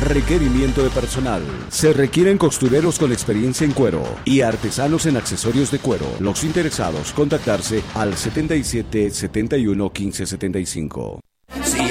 Requerimiento de personal. Se requieren costureros con experiencia en cuero y artesanos en accesorios de cuero. Los interesados contactarse al 77 71 15 75.